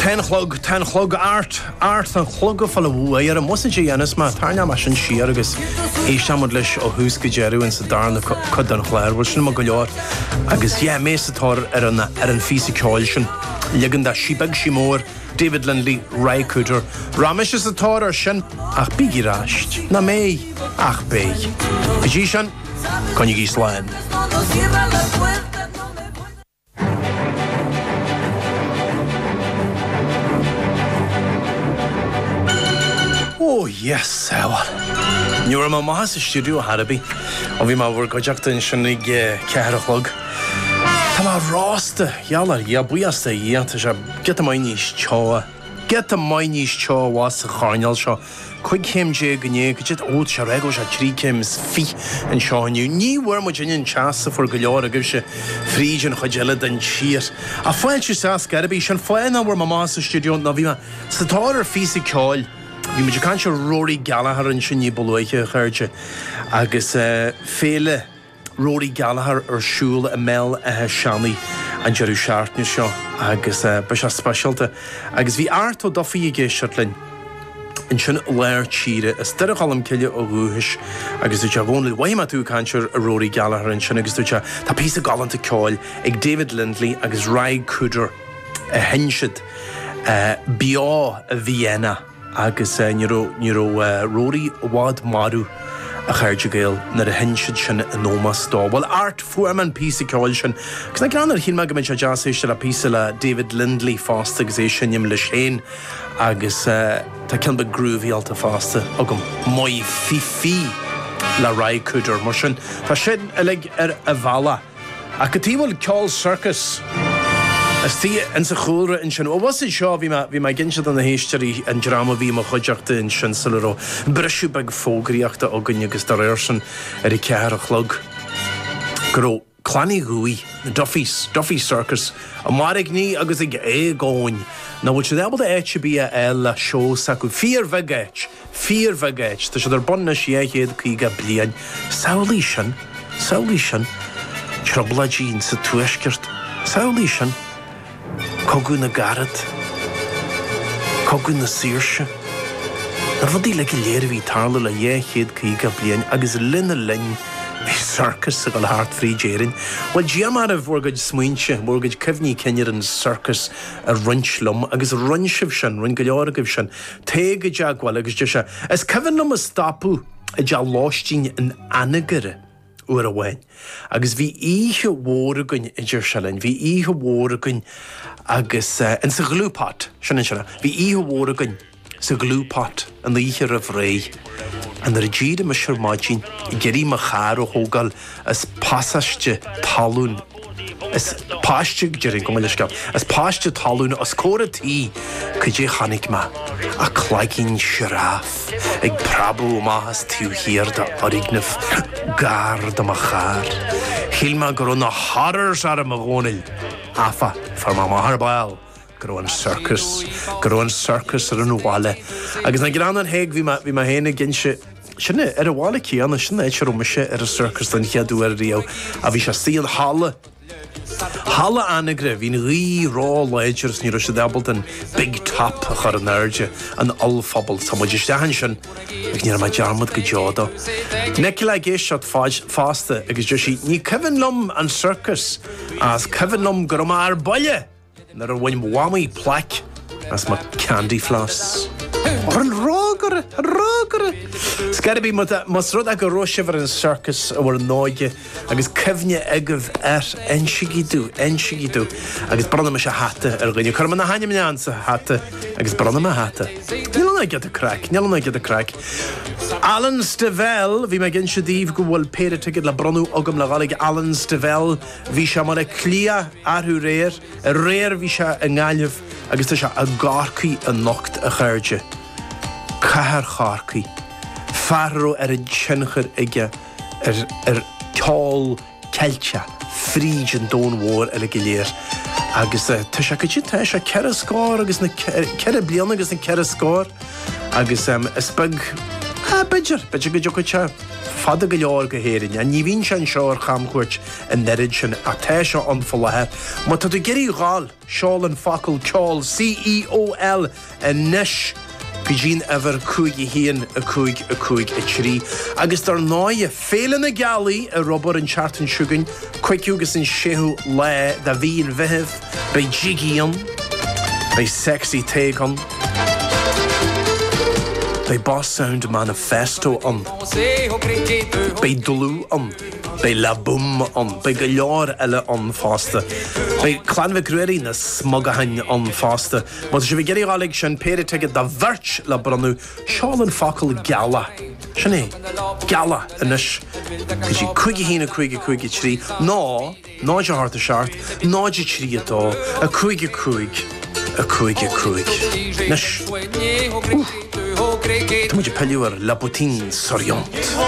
Ten chlog art an chlog fall bhuair an musin Janis ma tarna ma sin siar agus éisiamod leis ó hús go jeú in sa darna cud an chléir bhil sin go leor agus mésatóir ar an físa ceáil sin ligan da sibag simór David Lindley Ray Cooder Ramesh is atá ar sin ach bíí ráist na mé ach bé Gí sin chunig í sláin. Oh, yes, nu ar má maithe sa stúdiú Harabí ó bhí má bhfuir goideachta in sinnig ceithre chlog. Tá má rásta geallar buíasta tá se get am níos teo was sa cháineal seo chuig céimdé gné go dtí ód se réigh se trí céims fi an seáinniu. Ní bhfuir mu dinin teasa for go leor a gur se frídin chuideile den tíir. A fáil se sas Garabí sin fáin bhfuir má má sa stúdiú na bhí sa táir físa ceáil. Bhí muidir canse Rory Gallagher an sin ní bolúiche chuirte agus féle Rory Gallagher ar siúil a mell a seannaí an jeú seaartne seo agus ba se speisialta agus bhí airtó dofaí géisiirtlinn in sin léir tíre is deire chalam ciile ó bhuathis agus dú te bhónla bhaime tú canseir a Rory Gallagher in sin agus dú te tá písa galanta ceáil ag David Lindley agus Ray Cooder a hensiid bíá a Vienna agus Rory Wad Maru a chairde gael nar a hensiid sin a nómas dá. Well, art fuaman písa ceáil sin. Cos na grannar hín me go mid se jaséiste le písa le David Lindley fásta agus é sinnim le séin agus tá cin be grúvíalta fásta agam mai fi le Ray Cooder mar sin. Tá sin lig ar a bhela a go tíbhfuil ceáil circus as tí in sa chóra in sin. Was it seo bhí me ginsead an na héisteí an drama bhí mo chuideachta in sin salró breisiú bag fógraíochta agan agus dar air sin ar I ceithre chlog. Goró clannaí gúí na Duffy Circus a mar ag ní agus ag gáin na bhfuil se débal éite bí a le seo sacu fíor bheagéit tá se ar bonna sihéad chuige blian saolí sin trobla dín sa tuisceart saolí sin Cogu na garad, cogu na sírse. Na fodí le go léir bhí tarla le chéad chuige blian agus linne linn bhí circus a go le hart frí déirin. Well, diamar a bhórgaid smuointe, bhórgaid cefhní ceinnear an circus a runslum agus runsibh sin, run go leor agah sin. Té go deagháil agus de se. Is cefhnlum a stapú a de láistín an anagare uair a bhain. Agus bhí ihe mhóragain I Jerusalem, bhí ihe mhóragain agus in sa glúpát, sin bhí ihe mhóragain sa glúpát an ihe a bhré. An ar a ddíad me siirmáidín I geirí me char ó hógal as pásaiste talún. Is páiste dearing go meile sceap. Is páiste talún as córatí chu dé chanig ma a claigín siráf ag prabú máthas tíú hir de orignah gar de ma char. Chilma gur na harars ar a magónil. Afa far ma mahar bail. Gur an circus ar an bháile. Agus na granan héag bhí ma héna ginse sinne ar a bháile cíanna sinna éit romise ar a circus den cheadú ar río a bhí se síl Hala anagre hín rí rá leidirs ní se dabalt an big top a chur an airde an alfabal sa muidir stehan sin ag ní ma dearmad go deáda. Neci le géisiad fásta agus de sí ní cefhnlum an circus as cefhnlum gur mar baile nar a bhain wamaí plac as ma candy floss. Or an rágara. Scarra bí mas rud ag go róisihar an circus a bhfuir náide agus cefhne agah ensigí dú agus brana me se hata ar gine chum na haine an sa hata agus brana me hata. Níl get a crack. Alan Stivell, bhí me gin se díomh go bhfuil péire tuigid le bronú agam le galig Alan Stivell, bhí se mar a clia arthú réir, a réir bhí se a ngáileh agus tá se a gárcaí a nocht a chairde. Cahar chárcaí. Farró ar an tsinchar ige ar ceáil ceilte fríd an dón mhór ar a go léir. Agus tá se go tá se ceire scór agus na ceire bliana agus na ceire scór agus is bag Beidir go jocaite fada go leor go héirinn, a ní bhín sin seoir chamcuirt an nerid sin a téise an folathe. Má tá geirí gáil seáil an facail ceáil CEOL a neis go dín ever cúig híon a cúig a trí. Agus dar náid félan na gealaí a robar an chartan siúgain, cuiiciúgus an séú le da bhíon bhitheh, bei jigíon, bei sexy tégan, bei Boss Sound Manifesto an, bei Dulú an, bei La Boom an, bei go leor eile an fásta, bei Clanmh Gruirí na smagahain an fásta. Má sé bh geirí gálaigh sin péire teige da bhirt le branú seáil an facail gala. Sinné, gala inis. Go sí chuige hína chuige trí, ná de harta seart, ná de trí atá, a chuige. Nes. Tá muidir pellú ar Labutín Soriant.